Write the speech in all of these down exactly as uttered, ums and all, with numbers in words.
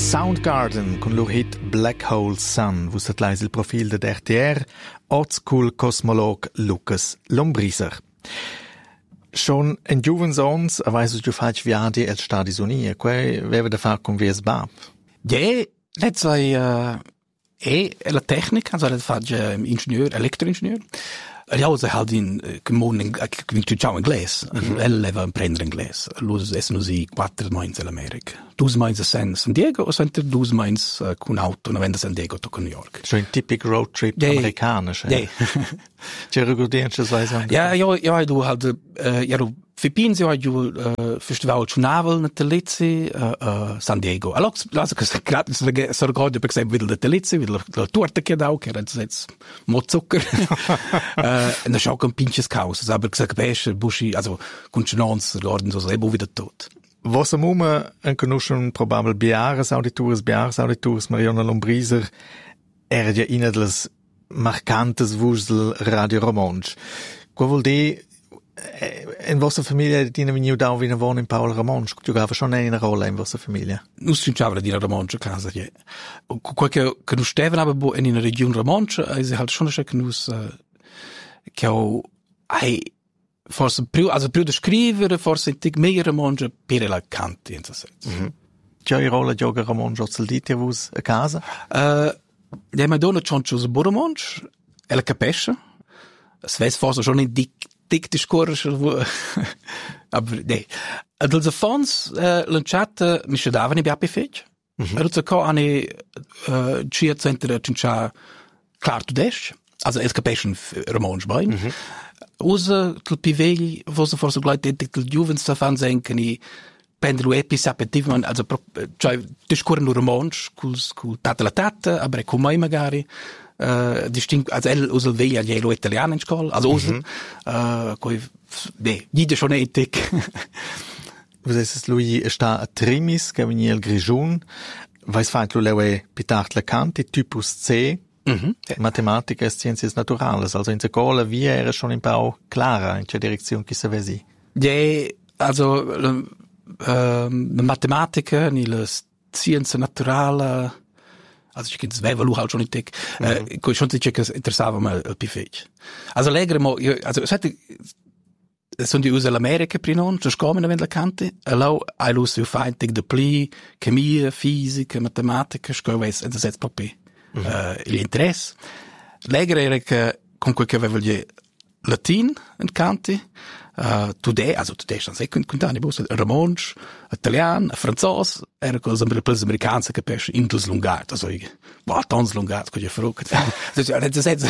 Soundgarden con lur hit Black Hole Sun, wo se leise il profil de R T R, Old-School Cosmolog Lucas Lombriser. Schon en giuvens ons, a weiss du faig viadi el Stadis Unie, quei veva da far con vies bab? Ja, let's say, uh, e la tecnica, also let's faig uh, ingenieur, elektroingenieur. Ja, also halt in comune in ciao inglese. El leva prendere inglese. Los es nur sie quattro mines in America. Dus mines a San Diego o center dus mines uh, con auto, na venda San Diego to con New York. So ein typisch Roadtrip yeah. amerikanisch. Ja. C'è ricordienza sai sagen. Ja, ja, ja, du halt äh ja du Fipins ja du äh Festival Chunavel na Tellizzi äh San Diego. Allora also che gerade so so ricordo per esempio wieder Tellizzi, wieder la torta che da che era jetzt mo Zucker. Äh und da schau kein pinches Chaos, aber gesagt besser Buschi, also Kunstnons Gordon so eben wieder tot. Was am Ume en conoscen probabel biares auditores, biares auditores Mariana Lombriser era ja ina delles marcantes Wusel Radio Romansch. Qual vuol dire in vostra famiglia dina veniu da vina von in Paul Romansch? Giocava schon una rolla in vostra famiglia? Non si ciava di Romansch casa ja. Quel che che nu steven aber bo in una region Romansch, es halt schon che nus che ho ai forse più, also più da scrivere, forse in tic mehr Romansch per la canti in senso. Mhm. Che rolla gioca Romansch al dite vus a casa? Eh ja, Madonna Chonchos Boromonch, ela Capescha. Es weiß forse schon in dick dick discorso, aber nee. Adels Fons äh lanciata mi davano i biapi fech. Also ko ani äh chia center tincha klar to dash. Also es Capescha Romanch bei. Usa tul pivegli, forse forse gleich dick tul Juvens da fan senken i pendere epis appettivamente, also, cioè, discorre nur Romansch, cul, cul tata la tata, aber con mai magari, uh, distinct, also, el usa il veglia glielo italiano in scuola, also, usa, mm-hmm. uh, coi, beh, jide schon etic. Vos es lui sta a Trimis, che venia il Grigiun, vais fat lu leue pitart la canti, typus C, mm-hmm. Mathematica e Scienzias Naturales, also in der Cola, wie era schon ein Bau clara, in der Direktion che se vesi? Ja, also, Ähm, la matematica, ni la scienza naturale, also ich kenne zwei Valu halt schon nicht dick, äh, ich schon nicht checken, interessava mal il pifech. Also legere mo, also es hatte, es sind die aus Amerika prinon, das kommen wenn la kante, allo, I lose you find the play, chemia, fisica, matematica, sco weiß, das jetzt papi. Äh, il interesse. Legere era che con quel che aveva gli latin in kante. Uh, today, also today stand second contani bus Romansch, Italian, Franzos, era cosa per les americans che pesce in dus lungat, also ich war tons lungat, che verrückt. Das ist jetzt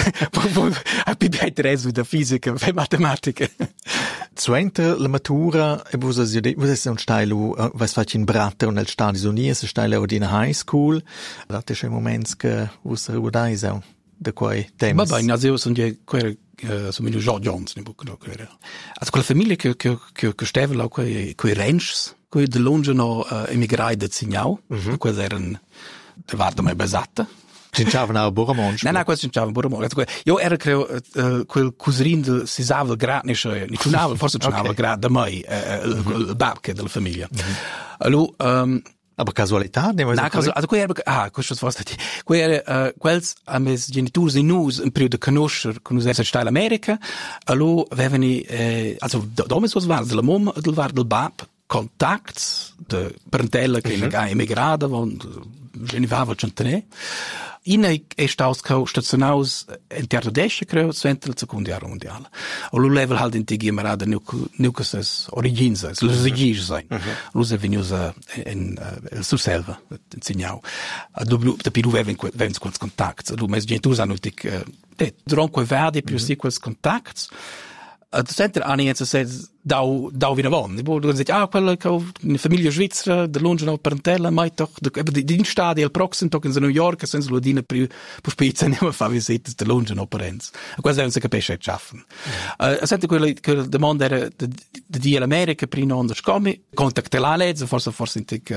a biblioteca mit der Physik, mit Mathematik. Zuenter la matura e vos es vos es un stailo, was fac in Bratter und el Stadis Unies, stailo di high school. Dat ist ein Moment che vos rudai so de quei temas. Ma bene, also sind ja quelle Uh, so meglio George Jones ne buco quella. Also quella famiglia che che che che stava là quei quei ranch, quei de longe no uh, emigrati da Zignau, mm-hmm. Quelle erano de varda mai basata. Cinciavano a Boromonsch. No, no, questo cinciavano a Boromonsch. Io era creo uh, quel cousin de Sisavel Gratnische, ni Chunavel, forse Chunavel Grat da mai, il babke della famiglia. Allora um, aber casualità, ne no, casu- also, era, ah, questo was stati. Qui era, uh, quels, a mes genitors in nus, in periodo conoscer, con us erst Steil Amerika, allo, avevano, eh, also, damals was war, della mom, del var del bab, contacts, de parentela che mm-hmm. in emigrada, von, genivava centene. Ina è stato stazionaus in Teatro Desce, creo, svente la seconda guerra mondiale. O lo level halt in tigi marada nucus es origins, es los regis sein. Lo se venius in el su selva, in Signau. Du da più veven veven quels contacts. Du mes gentus hanno tic de durant quei verdi più si quels contacts. Ad center anienza se dau dau vina von. Ich wurde gesagt, ah, quella eine Familie Schweizer, der Lunge noch Parentella, mai doch, die die Stadi al Proxim doch in New York, senza lo dina per per spezza ne fa visite der Lunge noch Parenz. Questo è un capisce schaffen. Eh, sente quella che domanda era di di l'America prima non scomi, contattare forse forse in tic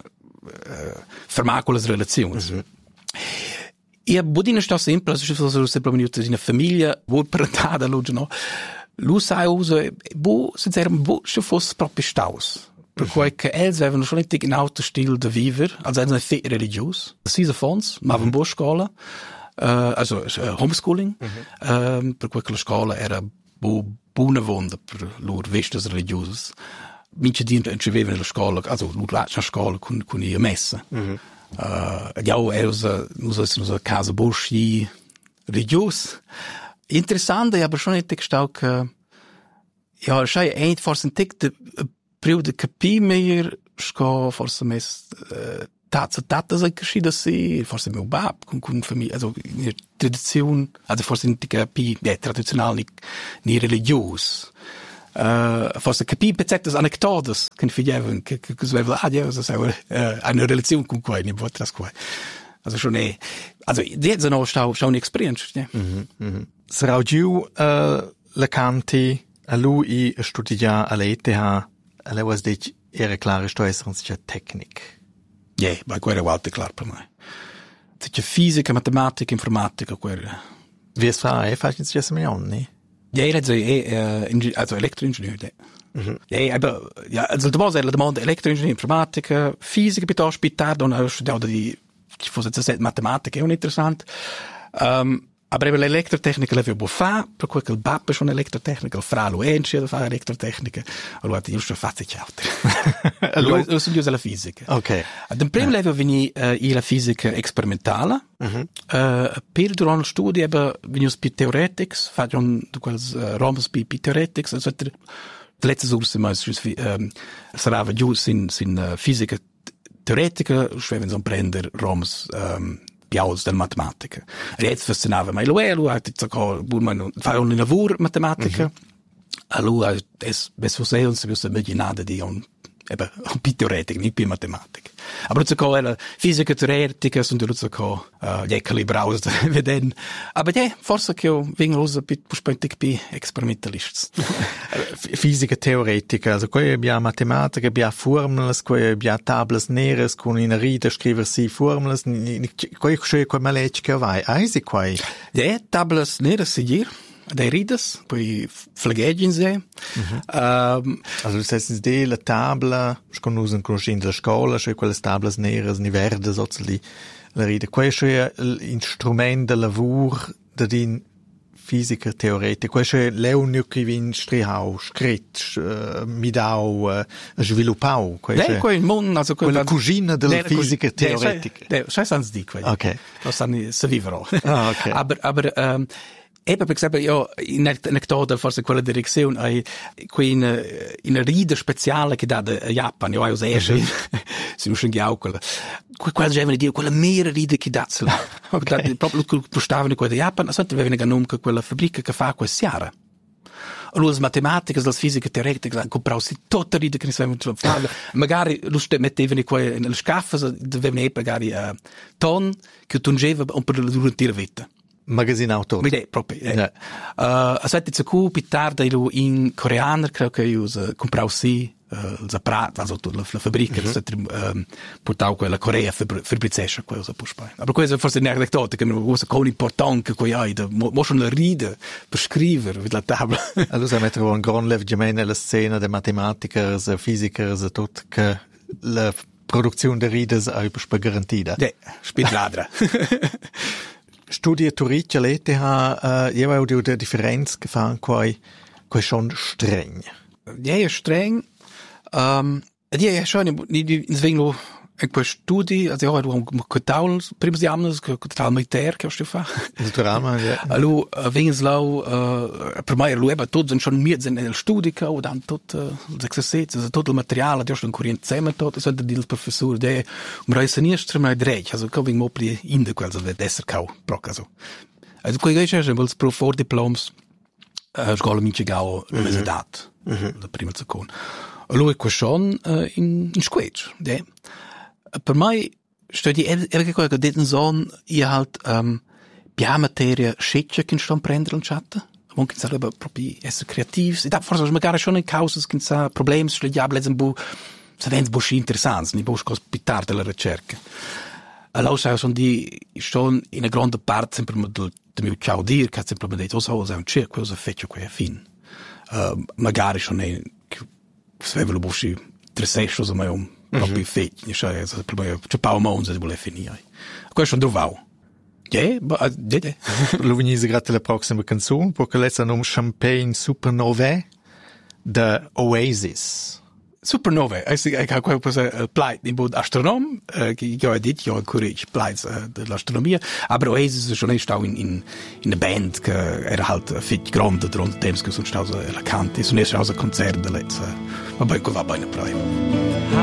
fermare quelle relazioni. E budina sta sempre, se fosse sempre venuto in una famiglia, vuol parentata Lunge no. Lu sai uso, bu, se zerem bu, se fosse proprio staus. per cui che els avevano schon un altro stile di vivere, also erano fe religios. Sisa fons, ma avevano buona scuola, uh, also uh, homeschooling, mm-hmm. um, per cui la scuola era bu- buona vonda per loro vestes religiose. Mince di ci avevano nella scuola, also loro la scuola con con i messa. Mm-hmm. Uh, ja, era usa usa casa boschi religios. Interessant, aber schon nicht gestau che ja, schei ein forse ein tick de priu de capi mehr sco forse mes uh, tazza tazza sai che da si forse meu bab con con famiglia, also in tradizione, also forse nicht capi, ja, tradizional nicht ni religios. Uh, forse capi pezzettas anecdotas che figliavano che che sveva ah ja, so uh, eine Relation con quai, nicht was quai. Also schon eh, also jetzt noch stau stau eine Experience, ja. Mhm. Mhm. Sraugiu uh, la canti a lui studia all'E T H, alle was dich era klare steuerungsche Technik. Ja, yeah, bei quella volta klar per me. C'è fisica, matematica, informatica quella. Wie es fa, eh, fast jetzt ja ne? Ja, er zei eh also elektroingenieur. Mhm. Ja, aber ja, also da war la domanda elektroingenieur, informatica, fisica piuttosto pitar, don ho studiato di ci fosse zet matematica, è un interessant. Um, aber eben l'elettrotecnica l'avevo buon fa, per cui il babbo è un elettrotecnica, il fralo è da fare elettrotecnica, allora io sto faccio altro. Allora io studio la fisica. Ok. Ad primo level veni uh, la fisica sperimentale. Mm-hmm. Uh, per durante il studio eben veni più teoretics, faccio un quels uh, roms più teoretics, also der letzte Source mal um, sarà giù sin sin uh, fisica teoretica, schweven so prender roms um, piaus del matematica. E jetzt fascinava mai lo elo, ha detto che burman fa un lavoro matematica. Mm-hmm. Allora es bes fosse un se visse immaginare di un eben un più teoretica, nicht più matematica. Aber so ko era fisica teoretica, sunt so ko ja calibraus veden. Aber ja, forse che wegen rosa bit puspentic pi experimentalists. Fisica teoretica, also coi abbia matematica, abbia formulas, coi abbia tables neres con in ride scriver si formulas, coi coi coi malech che vai. Ai si quai. Ja, tables neres sigir. Dei rides, poi flagegin se. Mm-hmm. Um, also das heißt, die la tabla, schon usen conoscin della scuola, cioè quelle tablas neres, ni verdes, so li la ride. Quai cioè l'instrument de lavur da din fisica teoretica. Quai cioè l'eunio che vin strihau, scrit, uh, midau, uh, sviluppau. Quai cioè quel mon, also quella cugina della fisica teoretica. De, sai sans di quai. Okay. Lo sanno se vivrò. Ah, okay. aber aber um, eben, per esempio, io, in anecdota, forse quella direzione, hai, qui in, in ride speciale che dà da Japan, io ho usato, si non schengiau quella, quella giovane di quella mera ride che dà, okay. Proprio lo postavano quella da Japan, senti, avevano ganumca quella fabbrica che fa questa siara. Allora, le matematiche, le fisiche teoretiche, hanno comprato tutta ride che ne sapevano fare, magari, lo mettevano qua nelle scaffe, dovevano magari, uh, ton, che tungeva per la durante la vita. Magazinau tot. Idee, proprio. Eh. Yeah. Uh, aspetta, se cu più tardi in coreaner, credo che io uh, compravo sì, uh, il prat, also la, la fabbrica, mm-hmm. um, portavo quella Corea fabbricesce, quello pur spai. Ma questo forse è un'aneddote che mi usa con importante che hai, da mo schon la ride per scrivere la tavola. Allora mettere un gran lev nella scena de matematica, fisica, tutto che la produzione de rides è per garantita. Yeah, spielt ladra. Studie Turiccia l'E T H, uh, io avevo die differenza gefahren, quai, quai schon streng. Ja, ja, streng. Um, ja, ja, schon, in Svenglo, in quei studi, also ja, du hast ein Taul, primus di anno, un Taul militär, che ho stu fa. Naturalmente, ja. Allora, Wengenslau, uh, per me, lui ebbe tutto, schon mir sind nel studi, und dann tot, uh, l'exercizi, also tutto il materiale, die schon corrent zusammen tot, so der il professor, der, um reise nistra, ma drei, also, kann ich mopli in der quasi, der desser kau, proc, also. Also, quei gei c'è, weil pro for diploms, uh, scola minchigao, l'universitat, la prima e seconda. Allora, qua schon, uh, in, in squetch, der. Per me, studi erge quel che detto son, io halt, um, pia materia sceccia che sto prendere in chat. Man kann sagen, proprio essere creativ. Da forse magari schon in causa che sa problemi sulle diable un po' se vens bo interessanti, ni bo cos pitar della ricerca. Allora sai son di schon in una grande parte sempre del mio ciao dir, che sempre mi detto, so so un circo, cosa feccio qui a fin. Uh, magari schon ne se velo bo tre sessions a me un proprio fetch, cioè proprio c'è pa monza di voler finire. Questo trovavo. Ja, ba, dede. Lo venise grazie alla prossima canzone, perché lei sa nome Champagne Supernova da Oasis. Supernova, ich habe qualcosa pleit in bod astronom, ich habe dit ja courage pleit dell'astronomia, aber Oasis ist schon nicht auch in in in der Band, che era halt fit grande rund temps che sono stato la canti, sono stato a concert del let's. Vabbè, qua va bene prima.